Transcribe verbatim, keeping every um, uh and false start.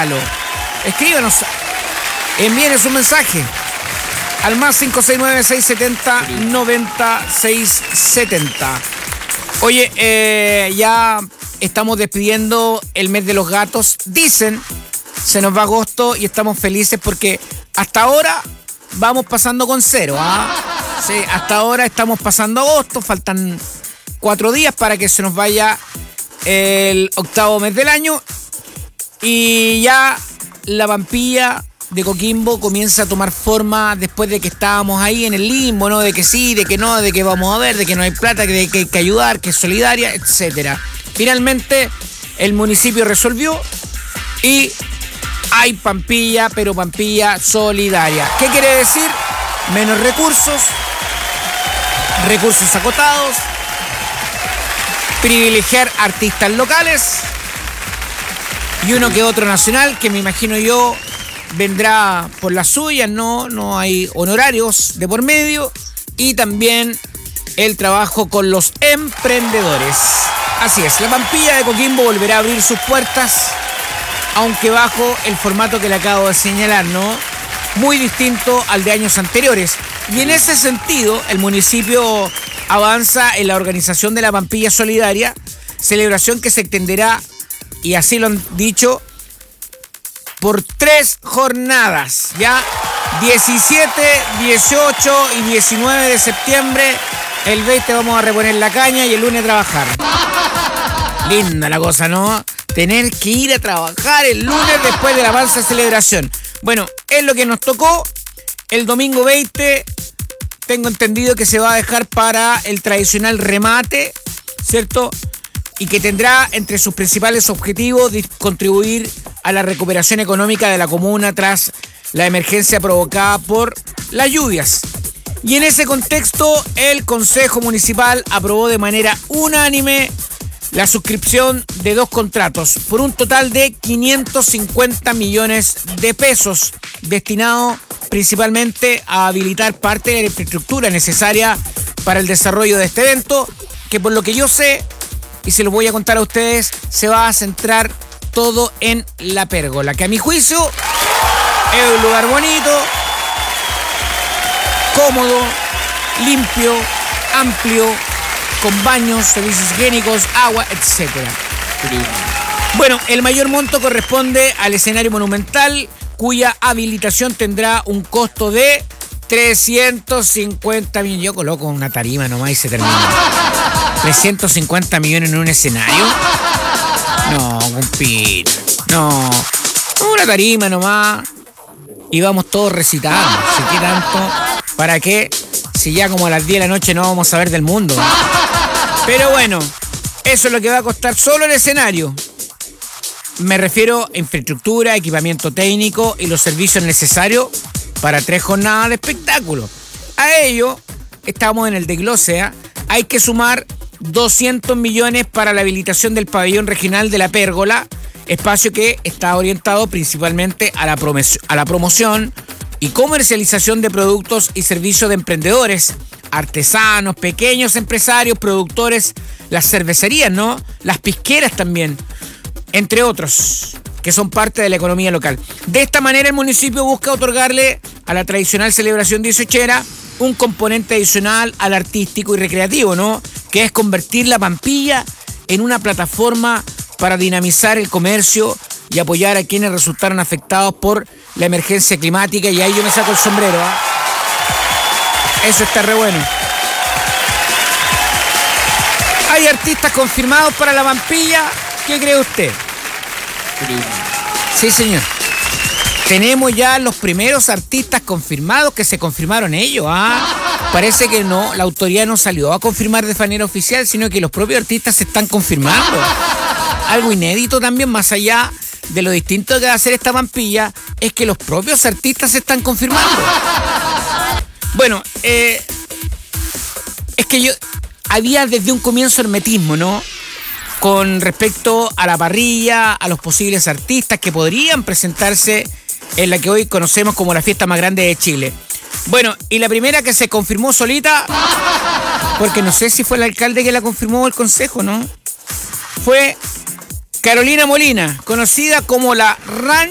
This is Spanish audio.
hágalo. Escríbanos, envíenos un mensaje al más cinco seis nueve, seis siete cero, nueve seis siete cero. Oye, eh, ya estamos despidiendo el mes de los gatos. Dicen, se nos va agosto y estamos felices porque hasta ahora vamos pasando con cero. ¿Ah? Sí, hasta ahora estamos pasando agosto, faltan cuatro días para que se nos vaya el octavo mes del año y ya la Pampilla de Coquimbo comienza a tomar forma después de que estábamos ahí en el limbo, ¿no? De que sí, de que no, de que vamos a ver, de que no hay plata, de que hay que ayudar, que es solidaria, etcétera. Finalmente, el municipio resolvió y hay Pampilla, pero Pampilla solidaria. ¿Qué quiere decir? Menos recursos, recursos acotados, privilegiar artistas locales y uno que otro nacional, que me imagino yo vendrá por las suyas, no, no hay honorarios de por medio, y también el trabajo con los emprendedores. Así es, la Pampilla de Coquimbo volverá a abrir sus puertas, aunque bajo el formato que le acabo de señalar, ¿no? Muy distinto al de años anteriores. Y en ese sentido, el municipio avanza en la organización de la Pampilla Solidaria, celebración que se extenderá, y así lo han dicho, por tres jornadas, ¿ya? diecisiete, dieciocho y diecinueve de septiembre. El veinte vamos a reponer la caña y el lunes a trabajar. Linda la cosa, ¿no? Tener que ir a trabajar el lunes después de la mansa celebración. Bueno, es lo que nos tocó. El domingo veinte, tengo entendido que se va a dejar para el tradicional remate, ¿cierto? Y que tendrá entre sus principales objetivos contribuir a la recuperación económica de la comuna tras la emergencia provocada por las lluvias. Y en ese contexto, el Consejo Municipal aprobó de manera unánime la suscripción de dos contratos por un total de quinientos cincuenta millones de pesos, destinado principalmente a habilitar parte de la infraestructura necesaria para el desarrollo de este evento, que por lo que yo sé, y se lo voy a contar a ustedes, se va a centrar todo en La Pérgola, que a mi juicio es un lugar bonito, cómodo, limpio, amplio, con baños, servicios higiénicos, agua, etcétera. Bueno, el mayor monto corresponde al escenario monumental, cuya habilitación tendrá un costo de trescientos cincuenta millones. Yo coloco una tarima nomás y se termina. trescientos cincuenta millones en un escenario. No, compita. No. Una tarima nomás. Y vamos todos recitando. ¿Sí qué tanto? ¿Para qué? Si ya como a las diez de la noche no vamos a ver del mundo. Pero bueno, eso es lo que va a costar solo el escenario. Me refiero a infraestructura, equipamiento técnico y los servicios necesarios para tres jornadas de espectáculo. A ello, estamos en el desglose, ¿eh? Hay que sumar doscientos millones para la habilitación del pabellón regional de La Pérgola, espacio que está orientado principalmente a la, promes- a la promoción y comercialización de productos y servicios de emprendedores, artesanos, pequeños empresarios, productores, las cervecerías, ¿no? Las pisqueras también, entre otros, que son parte de la economía local. De esta manera, el municipio busca otorgarle a la tradicional celebración dieciochera un componente adicional al artístico y recreativo, ¿no? Que es convertir la Pampilla en una plataforma para dinamizar el comercio y apoyar a quienes resultaron afectados por la emergencia climática. Y ahí yo me saco el sombrero, ¿eh? Eso está re bueno. ¿Hay artistas confirmados para la Pampilla? ¿Qué cree usted? Sí, señor. Tenemos ya los primeros artistas confirmados, que se confirmaron ellos. ¿Ah? Parece que no, la autoridad no salió a confirmar de manera oficial, sino que los propios artistas se están confirmando. Algo inédito también, más allá de lo distinto que va a hacer esta Pampilla, es que los propios artistas se están confirmando. Bueno, eh, es que yo había desde un comienzo hermetismo, ¿no? Con respecto a la parrilla, a los posibles artistas que podrían presentarse en la que hoy conocemos como la fiesta más grande de Chile. Bueno, y la primera que se confirmó solita, porque no sé si fue el alcalde que la confirmó o el consejo, ¿no? Fue Carolina Molina, conocida como la Ranch